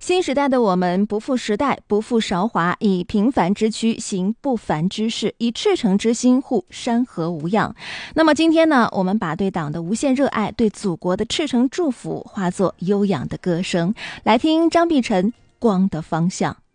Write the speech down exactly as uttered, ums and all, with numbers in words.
新时代的我们不负时代，不负韶华，以平凡之躯行不凡之事，以赤诚之心护山河无恙。那么今天呢，我们把对党的无限热爱，对祖国的赤诚祝福化作悠扬的歌声，来听张碧晨《光的方向》。